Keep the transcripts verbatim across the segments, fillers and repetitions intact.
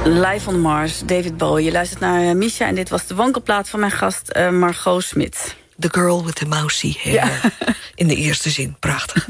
Live on Mars, David Bowie. Je luistert naar uh, Misha en dit was de wankelplaat van mijn gast uh, Margot Smit. The girl with the mousy hair. Ja. In de eerste zin, prachtig.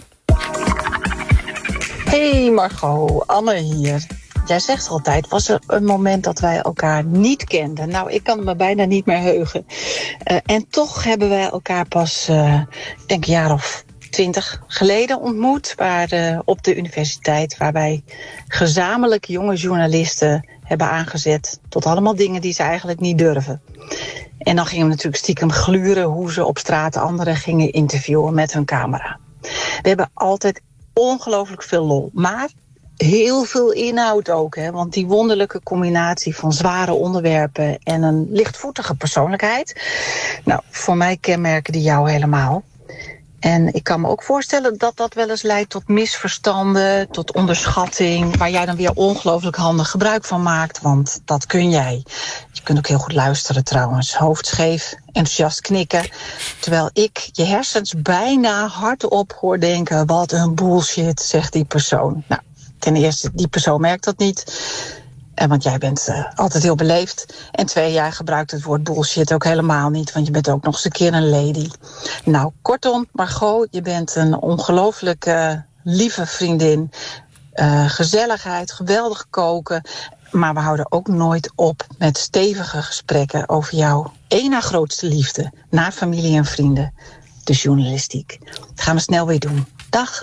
Hey Margot, Anne hier. Jij zegt altijd, was er een moment dat wij elkaar niet kenden? Nou, ik kan me bijna niet meer heugen. Uh, en toch hebben wij elkaar pas, uh, ik denk een jaar of twintig geleden ontmoet. Waar, uh, op de universiteit, waar wij gezamenlijk jonge journalisten hebben aangezet tot allemaal dingen die ze eigenlijk niet durven. En dan gingen we natuurlijk stiekem gluren hoe ze op straat anderen gingen interviewen met hun camera. We hebben altijd ongelooflijk veel lol, maar heel veel inhoud ook, hè? Want die wonderlijke combinatie van zware onderwerpen en een lichtvoetige persoonlijkheid, nou, voor mij kenmerken die jou helemaal. En ik kan me ook voorstellen dat dat wel eens leidt tot misverstanden, tot onderschatting, waar jij dan weer ongelooflijk handig gebruik van maakt, want dat kun jij. Je kunt ook heel goed luisteren trouwens, hoofdscheef, enthousiast knikken, terwijl ik je hersens bijna hardop hoor denken, wat een bullshit, zegt die persoon. Nou, ten eerste, die persoon merkt dat niet. En want jij bent uh, altijd heel beleefd. En twee, jij gebruikt het woord bullshit ook helemaal niet, want je bent ook nog eens een keer een lady. Nou, kortom, Margot, je bent een ongelooflijk uh, lieve vriendin. Uh, gezelligheid, geweldig koken. Maar we houden ook nooit op met stevige gesprekken over jouw één na grootste liefde. Naar familie en vrienden, de journalistiek. Dat gaan we snel weer doen. Dag.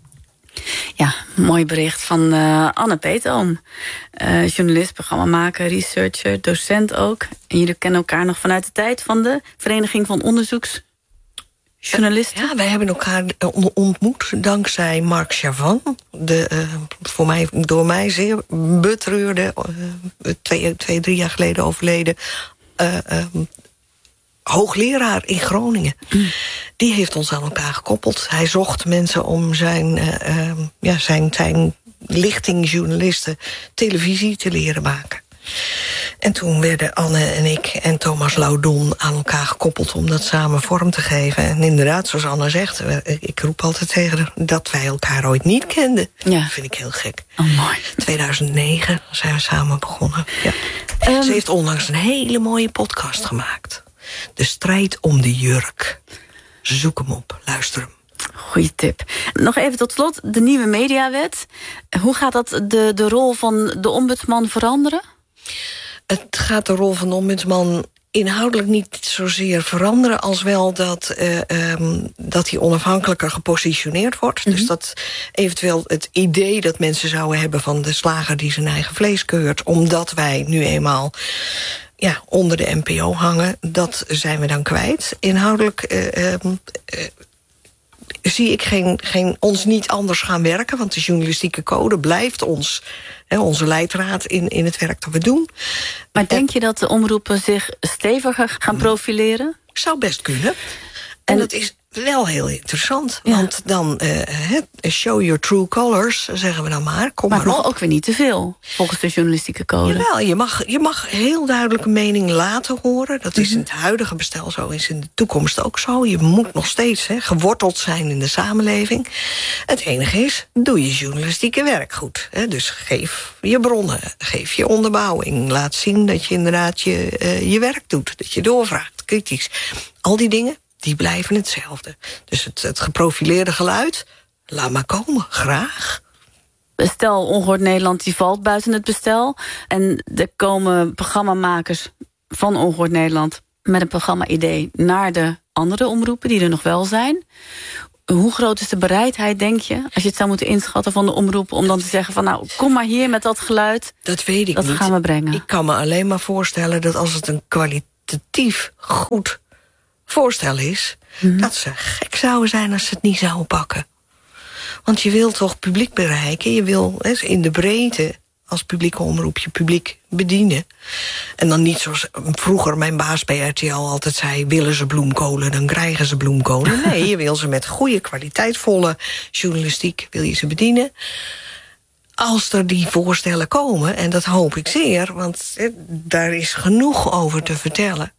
Ja, mooi bericht van uh, Anne Peetoom. Uh, journalist, programmamaker, researcher, docent ook. En jullie kennen elkaar nog vanuit de tijd van de Vereniging van Onderzoeksjournalisten. Ja, wij hebben elkaar ontmoet dankzij Marc Chavan. De uh, voor mij, door mij zeer betreurde, uh, twee, twee, drie jaar geleden overleden Uh, uh, hoogleraar in Groningen. Mm. Die heeft ons aan elkaar gekoppeld. Hij zocht mensen om zijn, uh, uh, ja, zijn, zijn lichting journalisten televisie te leren maken. En toen werden Anne en ik en Thomas Laudon aan elkaar gekoppeld om dat samen vorm te geven. En inderdaad, zoals Anne zegt, ik roep altijd tegen dat wij elkaar ooit niet kenden. Ja. Dat vind ik heel gek. Oh, mooi. tweeduizend negen zijn we samen begonnen. Ja. Um, Ze heeft onlangs een hele mooie podcast gemaakt. De strijd om de jurk. Zoek hem op, luister hem. Goeie tip. Nog even tot slot, de nieuwe mediawet. Hoe gaat dat de, de rol van de ombudsman veranderen? Het gaat de rol van de ombudsman inhoudelijk niet zozeer veranderen, als wel dat, uh, um, dat hij onafhankelijker gepositioneerd wordt. Mm-hmm. Dus dat eventueel het idee dat mensen zouden hebben van de slager die zijn eigen vlees keurt, omdat wij nu eenmaal ja, onder de N P O hangen, dat zijn we dan kwijt. Inhoudelijk uh, um, uh, zie ik geen, geen, ons niet anders gaan werken, want de journalistieke code blijft ons, hè, onze leidraad in, in het werk dat we doen. Maar denk je dat de omroepen zich steviger gaan profileren? Zou best kunnen. En dat is wel heel interessant. Ja. Want dan uh, show your true colors, zeggen we dan maar. Kom maar maar het mag op. ook weer niet te veel, volgens de journalistieke code. Jawel, je mag, je mag heel duidelijk een mening laten horen. Dat is in het huidige bestel zo, is in de toekomst ook zo. Je moet nog steeds hè, geworteld zijn in de samenleving. Het enige is, doe je journalistieke werk goed. Hè? Dus geef je bronnen, geef je onderbouwing. Laat zien dat je inderdaad je, uh, je werk doet. Dat je doorvraagt, kritisch. Al die dingen, die blijven hetzelfde. Dus het, het geprofileerde geluid, laat maar komen, graag. Stel, Ongehoord Nederland die valt buiten het bestel. En er komen programmamakers van Ongehoord Nederland met een programma-idee naar de andere omroepen die er nog wel zijn. Hoe groot is de bereidheid, denk je, als je het zou moeten inschatten van de omroepen, om dan te zeggen van nou, kom maar hier met dat geluid. Dat weet ik dat niet. Dat gaan we brengen. Ik kan me alleen maar voorstellen dat als het een kwalitatief goed voorstel is, mm-hmm. dat ze gek zouden zijn als ze het niet zouden pakken. Want je wil toch publiek bereiken, je wil hè, in de breedte als publieke omroep je publiek bedienen. En dan niet zoals vroeger mijn baas bij R T L altijd zei, willen ze bloemkolen, dan krijgen ze bloemkolen. Nee, je wil ze met goede, kwaliteitvolle journalistiek wil je ze bedienen. Als er die voorstellen komen, en dat hoop ik zeer, want hè, daar is genoeg over te vertellen,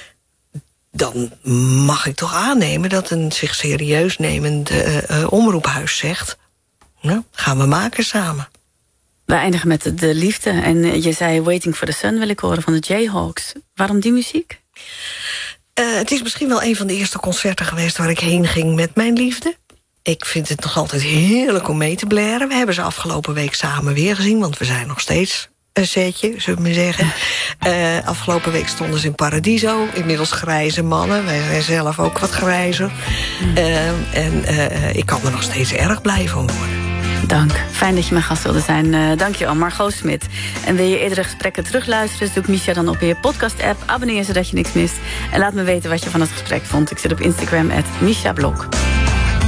dan mag ik toch aannemen dat een zich serieus nemend uh, uh, omroephuis zegt, nou, gaan we maken samen. We eindigen met de, de liefde. En je zei Waiting for the Sun wil ik horen van de Jayhawks. Waarom die muziek? Uh, het is misschien wel een van de eerste concerten geweest waar ik heen ging met mijn liefde. Ik vind het nog altijd heerlijk om mee te blaren. We hebben ze afgelopen week samen weer gezien, want we zijn nog steeds een setje, zullen we maar zeggen. Uh, afgelopen week stonden ze in Paradiso. Inmiddels grijze mannen. Wij zijn zelf ook wat grijzer. Uh, en uh, ik kan er nog steeds erg blij van worden. Dank. Fijn dat je mijn gast wilde zijn. Uh, Dank je wel, Margot Smit. En wil je eerdere gesprekken terugluisteren, zoek Misha dan op je podcast-app. Abonneer zodat je niks mist. En laat me weten wat je van het gesprek vond. Ik zit op Instagram at Misha Blok.